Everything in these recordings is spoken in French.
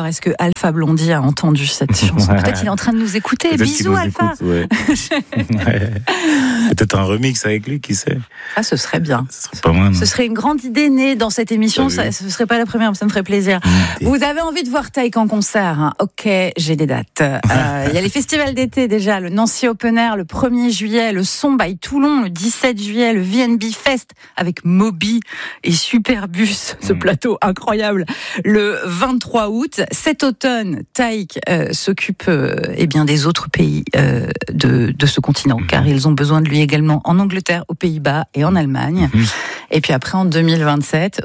est-ce que Alpha Blondy a entendu cette chanson? Peut-être il est en train de nous écouter. Peut-être Bisous Alpha. Écoute, ouais. Peut-être un remix avec lui, qui sait. Ah, ce serait bien. Ce serait pas mal. Ce serait une grande idée née dans cette émission. Ce serait pas la première, mais ça me ferait plaisir. Vous avez envie de voir Taïk en concert, hein? Ok, j'ai des dates. Il y a les festivals d'été déjà, le Nancy Open Air le 1er juillet, le Son by Toulon le 17 juillet, le VNB Fest avec Moby et Superbus, ce plateau incroyable, le 23 août. Cet automne, Taïk s'occupe bien des autres pays de ce continent, car ils ont besoin de lui également en Angleterre, aux Pays-Bas et en Allemagne. Et puis après, en 2027...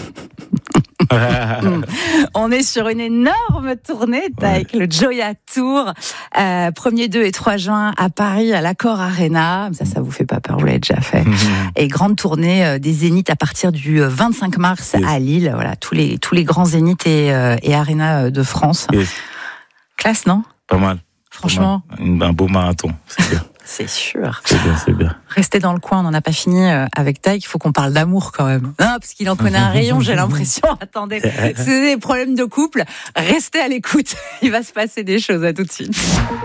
on est sur une énorme tournée avec le Joya Tour, 1er, 2 et 3 juin à Paris, à l'Accor Arena. Ça vous fait pas peur, vous l'avez déjà fait. Et grande tournée des Zéniths à partir du 25 mars à Lille. Voilà, tous les grands Zéniths et Arena de France. Classe, non? Pas mal. Franchement. Un beau marathon, c'est bien. C'est sûr. C'est bien. Restez dans le coin, on n'en a pas fini avec Taïk. Il faut qu'on parle d'amour quand même. Non, parce qu'il en connaît un rayon, j'ai l'impression. Attendez, c'est des problèmes de couple. Restez à l'écoute. Il va se passer des choses. À tout de suite.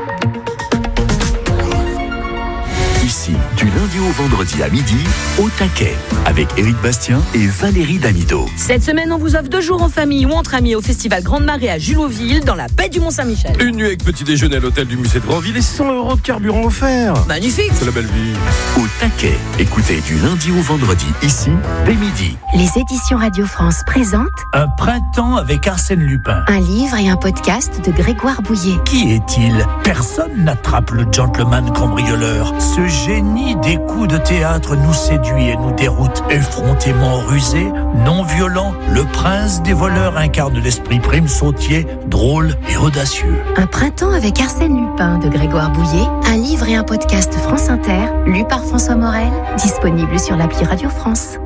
Ici, du lundi au vendredi à midi, au taquet, avec Éric Bastien et Valérie Damido. Cette semaine, on vous offre 2 jours en famille ou entre amis au Festival Grande Marée à Julotville, dans la baie du Mont-Saint-Michel. Une nuit avec petit déjeuner à l'hôtel du musée de Grandville et 100 € de carburant offert. Magnifique. C'est la belle vie. Au taquet, écoutez du lundi au vendredi, ici, dès midi. Les éditions Radio France présentent Un printemps avec Arsène Lupin. un livre et un podcast de Grégoire Bouillet. Qui est-il? Personne n'attrape le gentleman cambrioleur. Ce génie des coups de théâtre nous séduit et nous déroute. Effrontément rusé, non violent, le prince des voleurs incarne l'esprit prime sautier, drôle et audacieux. Un printemps avec Arsène Lupin de Grégoire Bouillet, un livre et un podcast France Inter, lu par François Morel, disponible sur l'appli Radio France.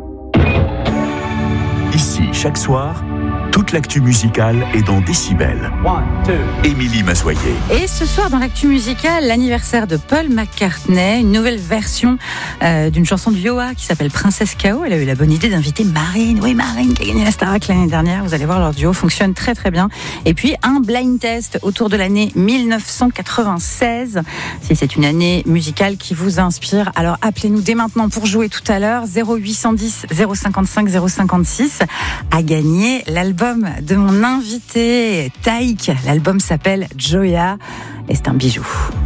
Ici, chaque soir, toute l'actu musicale est dans Décibel. Émilie Massoyer. Et ce soir, dans l'actu musicale, l'anniversaire de Paul McCartney, une nouvelle version d'une chanson de Yoa qui s'appelle Princesse K.O. Elle a eu la bonne idée d'inviter Marine. Oui, Marine qui a gagné la Starac l'année dernière. Vous allez voir, leur duo fonctionne très très bien. Et puis, un blind test autour de l'année 1996. Si c'est une année musicale qui vous inspire, alors appelez-nous dès maintenant pour jouer tout à l'heure. 0810 055 056 à gagner l'album de mon invité Taïk. L'album s'appelle Joya et c'est un bijou.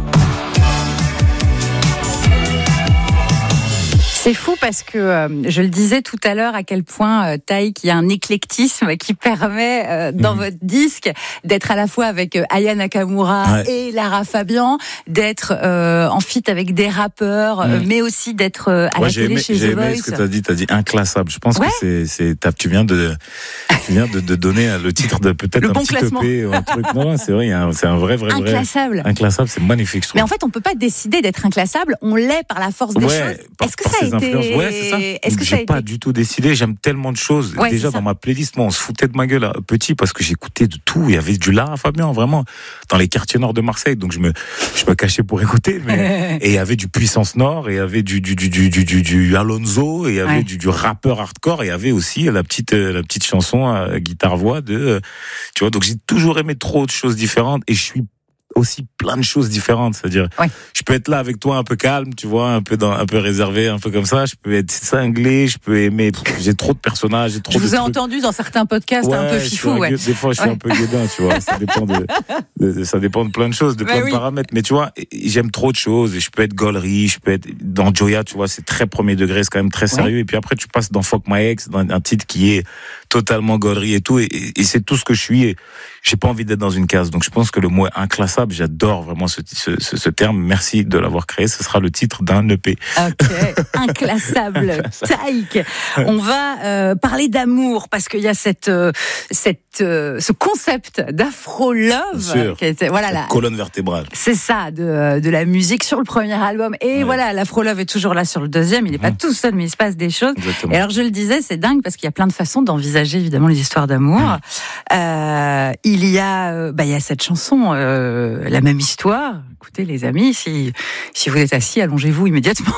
C'est fou parce que je le disais tout à l'heure à quel point Taïk, il y a un éclectisme qui permet dans votre disque d'être à la fois avec Aya Nakamura et Lara Fabian, d'être en feat avec des rappeurs, mais aussi d'être à la télé chez The Voice. J'ai aimé ce que t'as dit inclassable. Je pense que tu viens de donner le titre de peut-être le un bon petit classement. EP ou un truc. Non, c'est vrai, c'est un vrai. Inclassable. Inclassable, c'est magnifique, je trouve. Mais en fait, on peut pas décider d'être inclassable, on l'est par la force des choses. Est-ce que ça a été... c'est ça. Est-ce que j'ai ça a pas été... du tout décidé, j'aime tellement de choses. Déjà dans ma playlist, moi on se foutait de ma gueule petit parce que j'écoutais de tout, il y avait du Lara Fabian vraiment dans les quartiers nord de Marseille, donc je me cachais pour écouter, mais et il y avait du Puissance Nord, et il y avait du Alonso, et il y avait du rappeur hardcore, et il y avait aussi la petite chanson à guitare-voix de tu vois, donc j'ai toujours aimé trop de choses différentes et je suis aussi plein de choses différentes, c'est-à-dire je peux être là avec toi un peu calme, tu vois, un peu réservé, un peu comme ça, je peux être cinglé, je peux aimer, j'ai trop de personnages, j'ai trop de trucs. Je vous ai entendu dans certains podcasts un peu fifou, des fois je suis un peu guédin, tu vois, ça dépend de plein de choses, de plein de paramètres, mais tu vois, j'aime trop de choses et je peux être gaulerie, je peux être dans Joya, tu vois, c'est très premier degré, c'est quand même très sérieux, et puis après tu passes dans Fuck My Ex, dans un titre qui est totalement gaulerie et tout, et c'est tout ce que je suis, et j'ai pas envie d'être dans une case, donc je pense que le mot inclassable, j'adore vraiment ce terme. Merci de l'avoir créé. Ce sera le titre d'un EP. Ok, inclassable. Taïk. On va parler d'amour parce qu'il y a ce concept d'Afro Love qui était la colonne vertébrale. C'est ça de la musique sur le premier album. Et voilà, l'Afro Love est toujours là sur le deuxième. Il n'est pas tout seul, mais il se passe des choses. Exactement. Et alors je le disais, c'est dingue parce qu'il y a plein de façons d'envisager évidemment les histoires d'amour. Il y a cette chanson. La même histoire. Écoutez les amis, si vous êtes assis, allongez-vous immédiatement.